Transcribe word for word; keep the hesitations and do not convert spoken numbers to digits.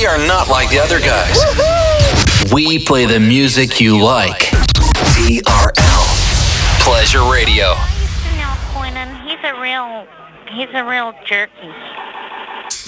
We are not like the other guys. We play the music you like. T R L. Pleasure Radio. I used to know Quinnan. He's a real, he's a real jerky.